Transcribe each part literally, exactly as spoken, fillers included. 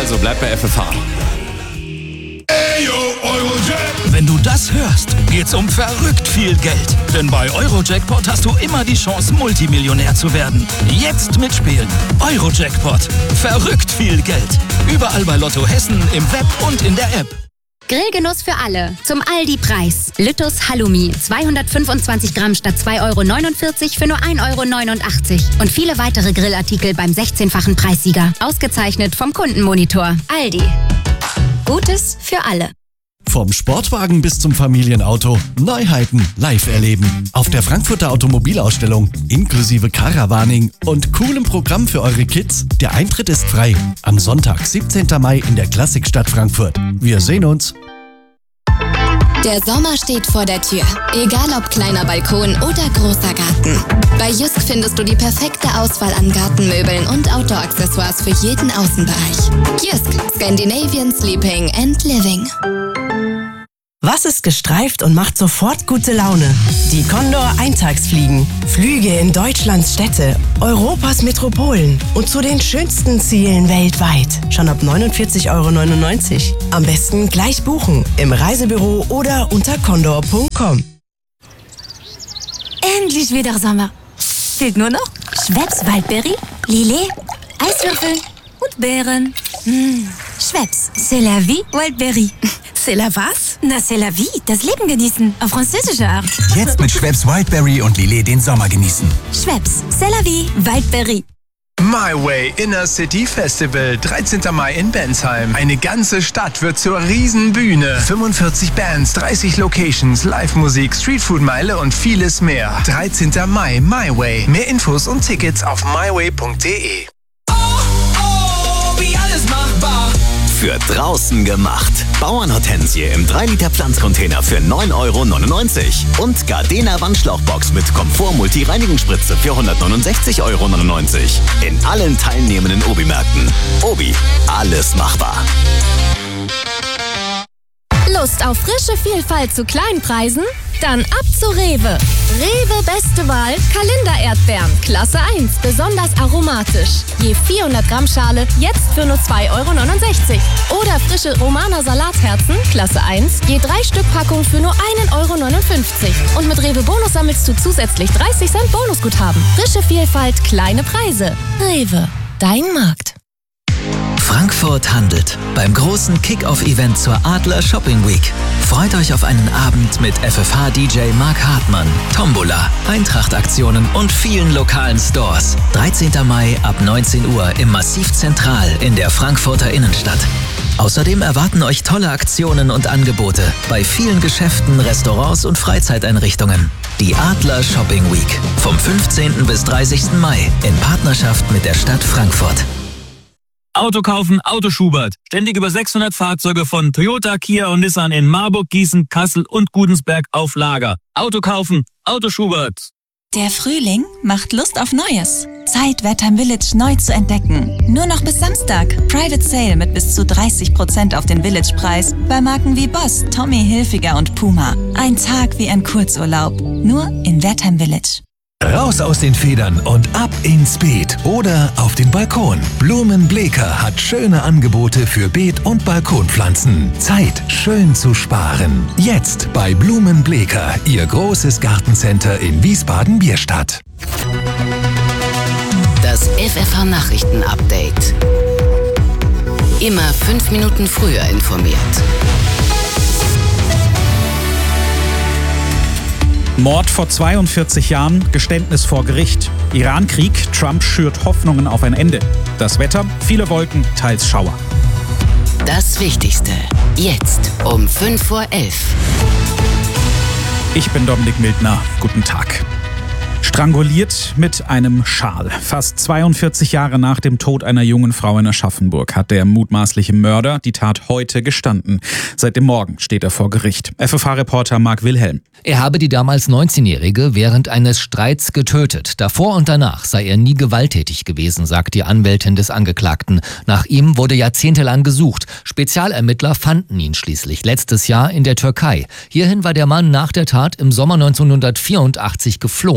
Also bleibt bei F F H. Wenn du das hörst, geht's um verrückt viel Geld. Denn bei Eurojackpot hast du immer die Chance, Multimillionär zu werden. Jetzt mitspielen. Eurojackpot. Verrückt viel Geld. Überall bei Lotto Hessen, im Web und in der App. Grillgenuss für alle. Zum Aldi-Preis. Lüttus Halloumi. zweihundertfünfundzwanzig Gramm statt zwei Euro neunundvierzig für nur ein Euro neunundachtzig. Und viele weitere Grillartikel beim sechzehnfachen Preissieger. Ausgezeichnet vom Kundenmonitor. Aldi. Gutes für alle. Vom Sportwagen bis zum Familienauto. Neuheiten live erleben. Auf der Frankfurter Automobilausstellung. Inklusive Caravaning und coolem Programm für eure Kids. Der Eintritt ist frei. Am Sonntag, siebzehnten Mai in der Klassikstadt Frankfurt. Wir sehen uns. Der Sommer steht vor der Tür. Egal ob kleiner Balkon oder großer Garten. Bei Jysk findest du die perfekte Auswahl an Gartenmöbeln und Outdoor-Accessoires für jeden Außenbereich. Jysk. Scandinavian Sleeping and Living. Was ist gestreift und macht sofort gute Laune? Die Condor Eintagsfliegen. Flüge in Deutschlands Städte, Europas Metropolen und zu den schönsten Zielen weltweit. Schon ab neunundvierzig Euro neunundneunzig. Am besten gleich buchen im Reisebüro oder unter condor punkt com. Endlich wieder Sommer. Fehlt nur noch Schweppes Waldbeere, Lillet, Eiswürfel und Beeren. Mmh. Schweppes, c'est la vie, Wildberry. C'est la was? Na, c'est la vie, das Leben genießen, auf französische Art. Jetzt mit Schweppes Wildberry und Lillet den Sommer genießen. Schweppes, c'est la vie, Wildberry. My Way Inner City Festival, dreizehnten Mai in Bensheim. Eine ganze Stadt wird zur Riesenbühne. fünfundvierzig Bands, dreißig Locations, Live-Musik, Streetfood-Meile und vieles mehr. dreizehnten Mai, My Way. Mehr Infos und Tickets auf myway punkt de. Für draußen gemacht. Bauernhortensie im drei Liter Pflanzcontainer für neun Euro neunundneunzig. Und Gardena Wandschlauchbox mit Komfort-Multi-Reinigungsspritze für hundertneunundsechzig Euro neunundneunzig. In allen teilnehmenden Obi-Märkten. Obi, alles machbar. Lust auf frische Vielfalt zu kleinen Preisen? Dann ab zu Rewe. Rewe beste Wahl, Kalender-Erdbeeren, Klasse eins, besonders aromatisch. Je vierhundert Gramm Schale, jetzt für nur zwei Euro neunundsechzig. Oder frische Romaner Salatherzen, Klasse eins, je drei Stück Packung für nur ein Euro neunundfünfzig. Und mit Rewe Bonus sammelst du zusätzlich dreißig Cent Bonusguthaben. Frische Vielfalt, kleine Preise. Rewe, dein Markt. Frankfurt handelt beim großen Kick-Off-Event zur Adler Shopping Week. Freut euch auf einen Abend mit F F H-D J Mark Hartmann, Tombola, Eintracht-Aktionen und vielen lokalen Stores. dreizehnten Mai ab neunzehn Uhr im Massiv Zentral in der Frankfurter Innenstadt. Außerdem erwarten euch tolle Aktionen und Angebote bei vielen Geschäften, Restaurants und Freizeiteinrichtungen. Die Adler Shopping Week vom fünfzehnten bis dreißigsten Mai in Partnerschaft mit der Stadt Frankfurt. Auto kaufen, Auto Schubert. Ständig über sechshundert Fahrzeuge von Toyota, Kia und Nissan in Marburg, Gießen, Kassel und Gudensberg auf Lager. Auto kaufen, Auto Schubert. Der Frühling macht Lust auf Neues. Zeit, Wertheim Village neu zu entdecken. Nur noch bis Samstag. Private Sale mit bis zu dreißig Prozent auf den Village-Preis bei Marken wie Boss, Tommy Hilfiger und Puma. Ein Tag wie ein Kurzurlaub. Nur in Wertheim Village. Raus aus den Federn und ab ins Beet oder auf den Balkon. Blumenbleker hat schöne Angebote für Beet- und Balkonpflanzen. Zeit, schön zu sparen. Jetzt bei Blumenbleker, Ihr großes Gartencenter in Wiesbaden-Bierstadt. Das F F H-Nachrichten-Update. Immer fünf Minuten früher informiert. Mord vor zweiundvierzig Jahren, Geständnis vor Gericht. Iran-Krieg, Trump schürt Hoffnungen auf ein Ende. Das Wetter, viele Wolken, teils Schauer. Das Wichtigste, jetzt um fünf vor elf. Ich bin Dominik Mildner, guten Tag. Stranguliert mit einem Schal. Fast zweiundvierzig Jahre nach dem Tod einer jungen Frau in Aschaffenburg hat der mutmaßliche Mörder die Tat heute gestanden. Seit dem Morgen steht er vor Gericht. F F H-Reporter Marc Wilhelm. Er habe die damals neunzehnjährige während eines Streits getötet. Davor und danach sei er nie gewalttätig gewesen, sagt die Anwältin des Angeklagten. Nach ihm wurde jahrzehntelang gesucht. Spezialermittler fanden ihn schließlich letztes Jahr in der Türkei. Hierhin war der Mann nach der Tat im Sommer neunzehnhundertvierundachtzig geflohen.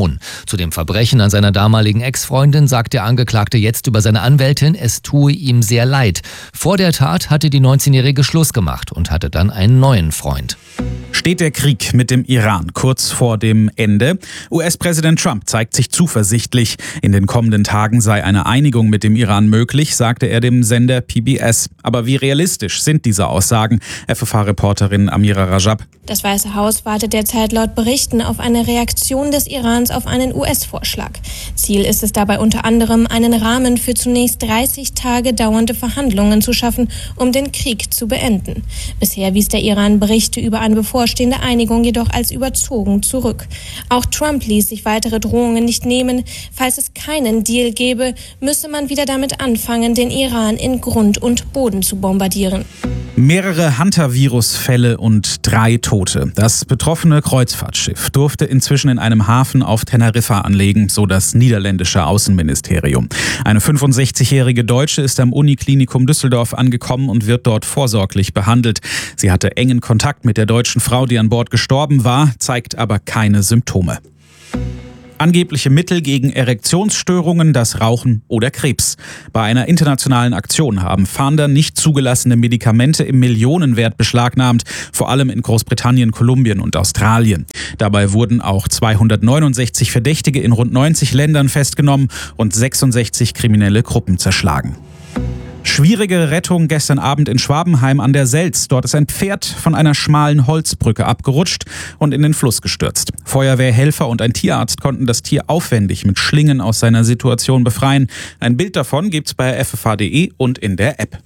Zu dem Verbrechen an seiner damaligen Ex-Freundin sagt der Angeklagte jetzt über seine Anwältin, es tue ihm sehr leid. Vor der Tat hatte die neunzehnjährige Schluss gemacht und hatte dann einen neuen Freund. Steht der Krieg mit dem Iran kurz vor dem Ende? U S-Präsident Trump zeigt sich zuversichtlich. In den kommenden Tagen sei eine Einigung mit dem Iran möglich, sagte er dem Sender P B S. Aber wie realistisch sind diese Aussagen? F F H-Reporterin Amira Rajab. Das Weiße Haus wartet derzeit laut Berichten auf eine Reaktion des Irans auf einen U S-Vorschlag. Ziel ist es dabei unter anderem, einen Rahmen für zunächst dreißig Tage dauernde Verhandlungen zu schaffen, um den Krieg zu beenden. Bisher wies der Iran Berichte über eine bevorstehende Einigung jedoch als überzogen zurück. Auch Trump ließ sich weitere Drohungen nicht nehmen. Falls es keinen Deal gäbe, müsse man wieder damit anfangen, den Iran in Grund und Boden zu bombardieren. Mehrere Hunter-Virus-Fälle und drei Tote. Das betroffene Kreuzfahrtschiff durfte inzwischen in einem Hafen auf Teneriffa anlegen, so das niederländische Außenministerium. Eine fünfundsechzigjährige Deutsche ist am Uniklinikum Düsseldorf angekommen und wird dort vorsorglich behandelt. Sie hatte engen Kontakt mit der deutschen Frau, die an Bord gestorben war, zeigt aber keine Symptome. Angebliche Mittel gegen Erektionsstörungen, das Rauchen oder Krebs. Bei einer internationalen Aktion haben Fahnder nicht zugelassene Medikamente im Millionenwert beschlagnahmt, vor allem in Großbritannien, Kolumbien und Australien. Dabei wurden auch zweihundertneunundsechzig Verdächtige in rund neunzig Ländern festgenommen und sechsundsechzig kriminelle Gruppen zerschlagen. Schwierige Rettung gestern Abend in Schwabenheim an der Selz. Dort ist ein Pferd von einer schmalen Holzbrücke abgerutscht und in den Fluss gestürzt. Feuerwehrhelfer und ein Tierarzt konnten das Tier aufwendig mit Schlingen aus seiner Situation befreien. Ein Bild davon gibt's bei f f h punkt d e und in der App.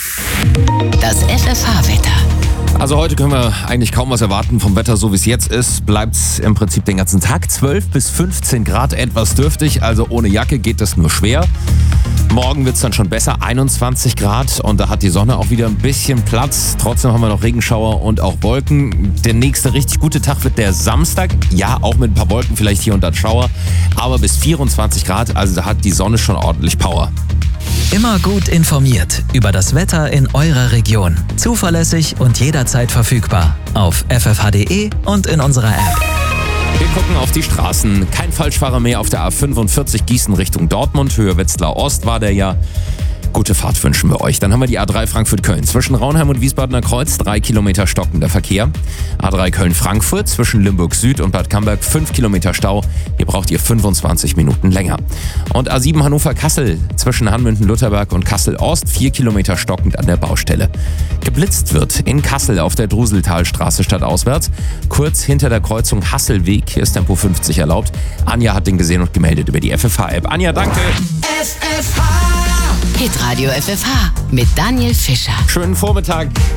Das F F H-Wetter. Also heute können wir eigentlich kaum was erwarten vom Wetter, so wie es jetzt ist. Bleibt es im Prinzip den ganzen Tag. zwölf bis fünfzehn Grad, etwas dürftig, also ohne Jacke geht das nur schwer. Morgen wird es dann schon besser, einundzwanzig Grad und da hat die Sonne auch wieder ein bisschen Platz. Trotzdem haben wir noch Regenschauer und auch Wolken. Der nächste richtig gute Tag wird der Samstag. Ja, auch mit ein paar Wolken, vielleicht hier und da Schauer. Aber bis vierundzwanzig Grad, also da hat die Sonne schon ordentlich Power. Immer gut informiert über das Wetter in eurer Region. Zuverlässig und jederzeit verfügbar. Auf f f h punkt d e und in unserer App. Wir gucken auf die Straßen. Kein Falschfahrer mehr auf der A fünfundvierzig Gießen Richtung Dortmund. Höhe Wetzlar Ost war der ja. Gute Fahrt wünschen wir euch. Dann haben wir die A drei Frankfurt-Köln. Zwischen Raunheim und Wiesbadener Kreuz drei Kilometer stockender Verkehr. A drei Köln-Frankfurt zwischen Limburg Süd und Bad Camberg fünf Kilometer Stau. Hier braucht ihr fünfundzwanzig Minuten länger. Und A sieben Hannover-Kassel zwischen Hanmünden-Lutherberg und Kassel-Ost vier Kilometer stockend an der Baustelle. Geblitzt wird in Kassel auf der Druseltalstraße stadtauswärts. Kurz hinter der Kreuzung Hasselweg. Hier ist Tempo fünfzig erlaubt. Anja hat den gesehen und gemeldet über die F F H-App. Anja, danke! F F H! Hitradio F F H mit Daniel Fischer. Schönen Vormittag.